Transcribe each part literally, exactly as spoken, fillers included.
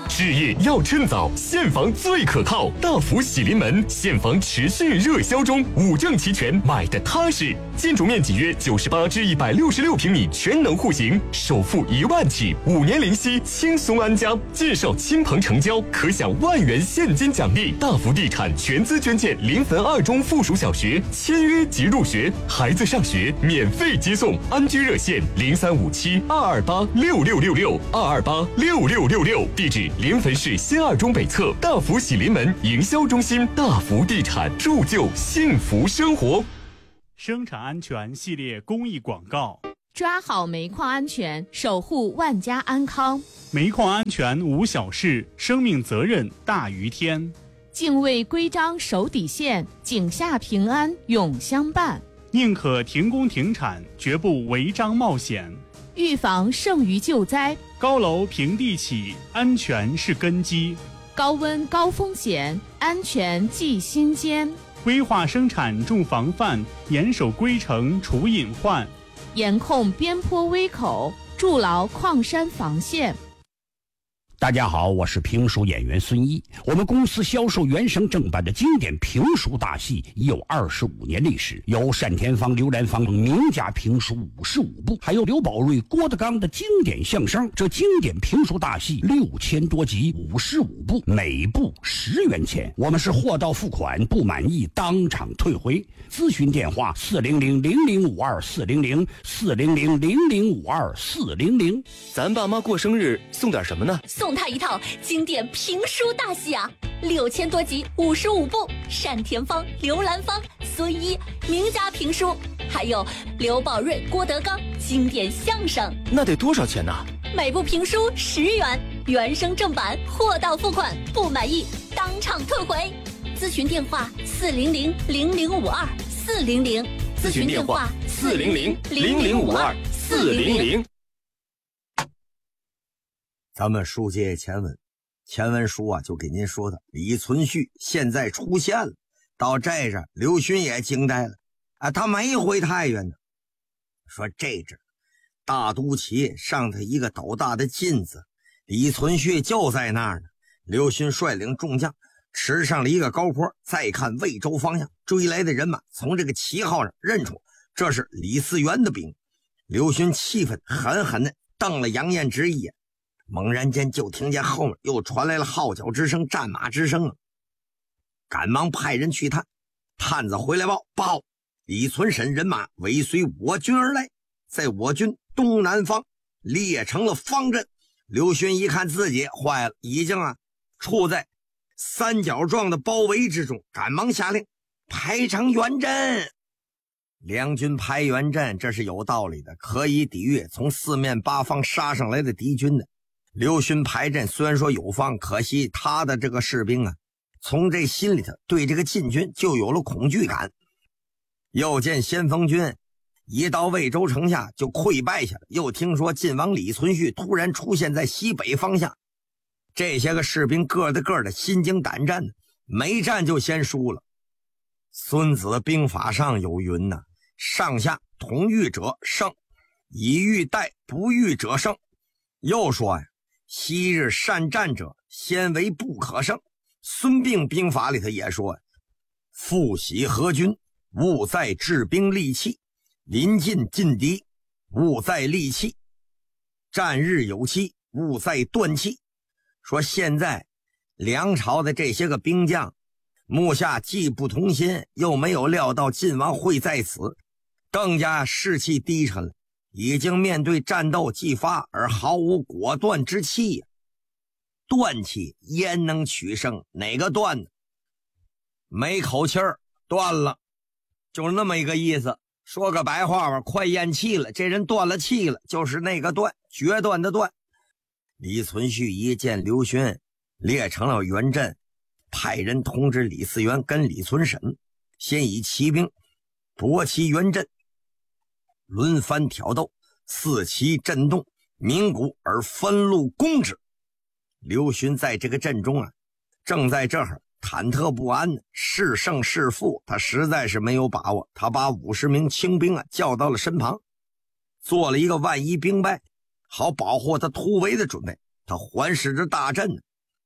置业要趁早，现房最可靠。大福喜临门，现房持续热销中，五证齐全，买的踏实。建筑面积约九十八至一百六十六平米，全能户型，首付一万起，五年零息，轻松安家。介绍亲朋成交，可享万元现金奖励。大福地产全资捐建临汾二中附属小学，签约即入学，孩子上学免费接送。安居热线零三五七二二八六六六六二二八六六六六，地址临汾市新二中北侧大福喜临门营销中心。大福地产，铸就幸福生活。 生产安全系列公益广告： 抓好煤矿安全，守护万家安康。 煤矿安全无小事，生命责任大于天。 敬畏规章守底线，井下平安永相伴。 宁可停工停产，绝不违章冒险。 预防胜于救灾。 高楼平地起，安全是根基。 高温高风险，安全记心间。 规划生产重防范，严守规程除隐患。 严控边坡危口，筑牢矿山防线。 大家好，我是评书演员孙一。我们公司销售原声正版的经典评书大戏已有二十五年历史，有单田芳、刘兰芳名家评书五十五部，还有刘宝瑞、郭德纲的经典相声。这经典评书大戏六千多集，五十五部，每部十元钱。我们是货到付款，不满意当场退回。咨询电话四零零零零五二四零零四零零零零五二四零零。 咱爸妈过生日送点什么呢？ 送他一套经典评书大戏啊，六千多集，五十五部，单田芳、刘兰芳、孙一名家评书，还有刘宝瑞、郭德纲经典相声。 那得多少钱呢？ 每部评书十元，原声正版，货到付款，不满意当场退回。咨询电话四零零零零五二四零零， 咨询电话四零零零零五二四零零。 咱们书接前文，前文书啊就给您说的李存勖现在出现了，到这阵刘询也惊呆了啊，他没回太原呢。说这阵大都旗上头一个斗大的金子，李存勖就在那儿呢。刘询率领众将驰上了一个高坡，再看魏州方向追来的人马，从这个旗号上认出这是李嗣源的兵。刘询气愤，狠狠地瞪了杨彦直一眼。猛然间就听见后面又传来了号角之声、战马之声啊！赶忙派人去探，探子回来报报李存审人马尾随我军而来，在我军东南方列成了方阵。刘询一看自己坏了，已经啊处在三角状的包围之中，赶忙下令排成圆阵。两军排圆阵，这是有道理的，可以抵御从四面八方杀上来的敌军的。刘询排阵虽然说有方，可惜他的这个士兵啊，从这心里头对这个晋军就有了恐惧感。又见先锋军一到魏州城下就溃败下来，又听说晋王李存勖突然出现在西北方向，这些个士兵个的个的心惊胆战的，没战就先输了。孙子兵法上有云呐、啊，上下同欲者胜，以欲待不欲者胜。又说呀，昔日善战者先为不可胜。孙膑兵法里头也说，复习合军，勿在治兵利器，临近劲敌，勿在利器，战日有期，勿在断气。说现在梁朝的这些个兵将目下既不同心，又没有料到晋王会在此，更加士气低沉了，已经面对战斗既发而毫无果断之气呀。断气焉能取胜？哪个断呢？没口气儿，断了，就是那么一个意思。说个白话吧，快咽气了，这人断了气了，就是那个断，决断的断。李存勖一见刘询列成了圆阵，派人通知李嗣源跟李存审，先以骑兵夺其圆阵，轮番挑逗，四旗震动，鸣鼓而分路攻之。刘询在这个阵中啊，正在这儿忐忑不安呢，是胜是负他实在是没有把握。他把五十名轻兵啊叫到了身旁，做了一个万一兵败好保护他突围的准备。他环视着大阵，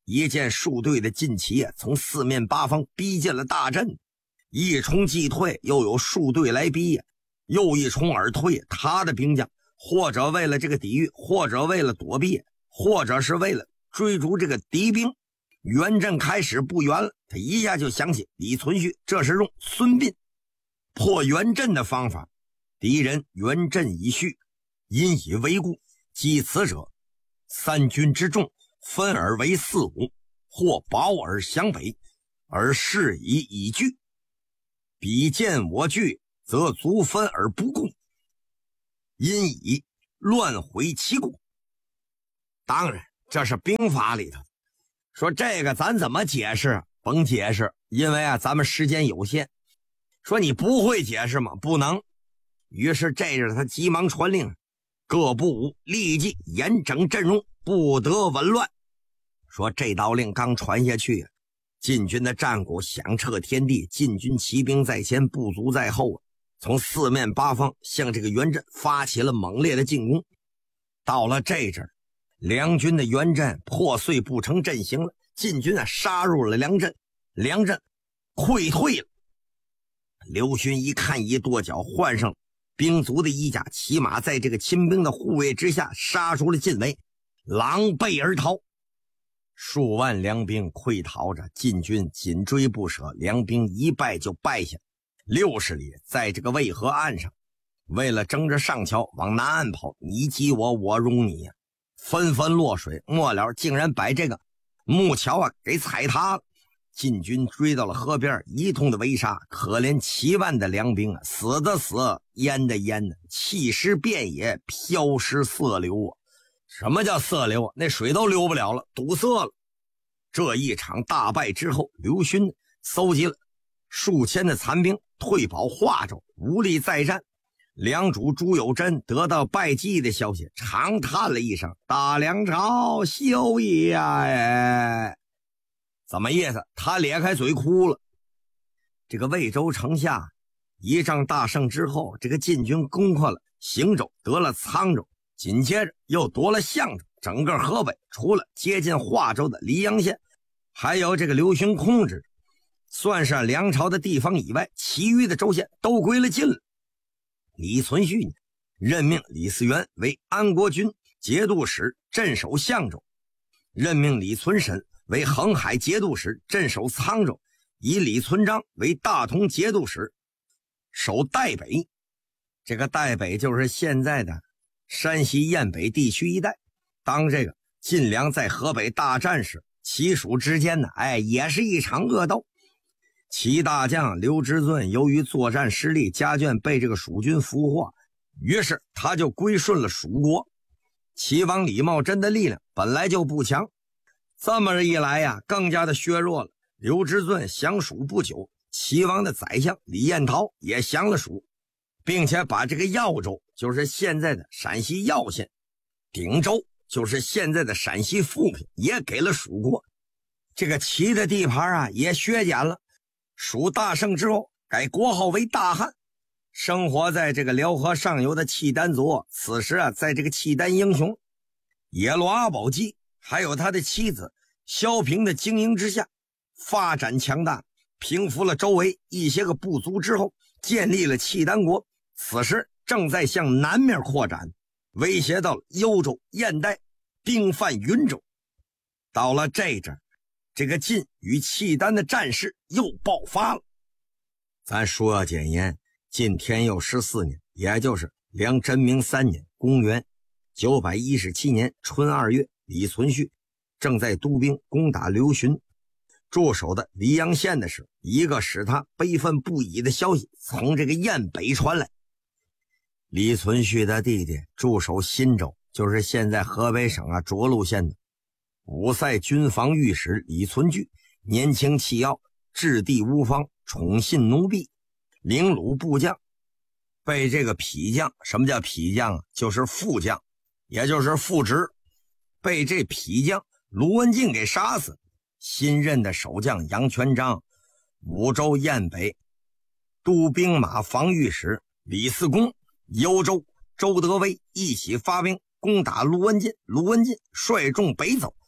一见数队的进齐啊，从四面八方逼近了大阵，一冲即退，又有数队来逼呀，又一冲而退。他的兵将或者为了这个抵御，或者为了躲避，或者是为了追逐这个敌兵。元阵开始不远了，他一下就想起李存勖这是用孙膑破元阵的方法。敌人元阵已续，因以为固，击此者，三军之众分而为四五，或保而降北，而势以以拒。彼见我惧，则卒分而不攻，因以乱毁其故。当然这是兵法里头说，这个咱怎么解释？甭解释，因为啊咱们时间有限。说你不会解释吗？不能。于是这日他急忙传令，各部伍立即严整阵容，不得紊乱。说这道令刚传下去，晋军的战鼓响彻天地，晋军骑兵在前，部族在后，从四面八方向这个元阵发起了猛烈的进攻。到了这阵，梁军的元阵破碎不成阵型了，晋军啊杀入了梁阵，梁阵溃退了。刘勋一看，一跺脚，换上兵卒的衣甲，骑马在这个秦兵的护卫之下杀出了晋围，狼狈而逃。数万梁兵溃逃着，晋军紧追不舍，梁兵一败就败下六十里，在这个渭河岸上，为了争着上桥往南岸跑，你击我，我容你呀，纷纷落水，末了竟然把这个木桥啊给踩塌了。晋军追到了河边，一通的围杀，可怜七万的梁兵啊，死的死，淹的淹的，弃尸遍野，漂尸色流啊！什么叫色流啊？那水都流不了了，堵塞了。这一场大败之后，刘勋搜集了数千的残兵，退保华州，无力再战。梁主朱友贞得到败绩的消息，长叹了一声：“大梁朝休矣呀！”哎，怎么意思？他咧开嘴哭了。这个魏州城下一仗大胜之后，这个晋军攻克了邢州，得了沧州，紧接着又夺了象州。整个河北除了接近华州的黎阳县还有这个刘勋控制，算是梁朝的地方以外，其余的州县都归了晋了。李存勖呢，任命李嗣源为安国军节度使，镇守象州，任命李存审为恒海节度使，镇守沧州，以李存璋为大同节度使，守代北。这个代北就是现在的山西雁北地区一带。当这个晋梁在河北大战时，齐蜀之间呢，哎，也是一场恶斗。齐大将刘知俊由于作战失利，家眷被这个蜀军俘获，于是他就归顺了蜀国。齐王李茂贞的力量本来就不强，这么一来呀，更加的削弱了。刘知俊降蜀不久，齐王的宰相李彦陶也降了蜀，并且把这个耀州，就是现在的陕西耀县，鼎州，就是现在的陕西富平，也给了蜀国。这个齐的地盘啊也削减了。蜀大胜之后，改国号为大汉。生活在这个辽河上游的契丹族，此时啊，在这个契丹英雄野罗阿保机还有他的妻子萧平的经营之下，发展强大，平服了周围一些个部族之后，建立了契丹国。此时正在向南面扩展，威胁到了幽州、燕代，兵犯云州。到了这阵，这个晋与契丹的战事又爆发了。咱说要简言，晋天佑十四年，也就是梁真明三年，公元九百一十七年春二月，李存勖正在督兵攻打刘询驻守的黎阳县的时候，一个使他悲愤不已的消息从这个雁北传来。李存勖的弟弟驻守新州，就是现在河北省啊涿鹿县的五塞军防御史李存勖，年轻气傲，质地无方，宠信奴婢，领虏部将，被这个痞将，什么叫痞将啊？就是副将，也就是副职，被这痞将卢文进给杀死。新任的守将杨全章，武州雁北督兵马防御使李嗣恭，幽州周德威一起发兵攻打卢文进，卢文进率众北走，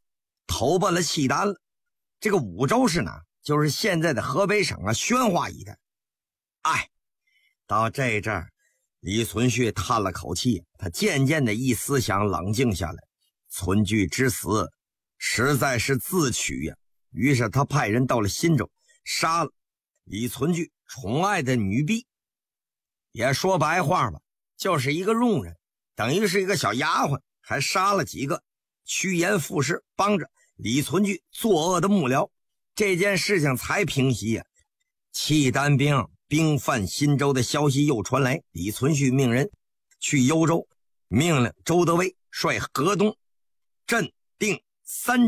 投奔了契丹了。这个武州是哪？就是现在的河北省啊宣化一带。哎，到这阵儿，李存勖叹了口气，他渐渐的一思想冷静下来，存聚之死实在是自取呀、啊。于是他派人到了新州，杀了李存勖宠爱的女婢，也说白话吧，就是一个佣人，等于是一个小丫鬟，还杀了几个趋炎附势帮着李存勖作恶的幕僚。这件事情才平息呀、啊。契丹兵兵犯新州的消息又传来，李存勖命人去幽州，命令周德威率河东镇定三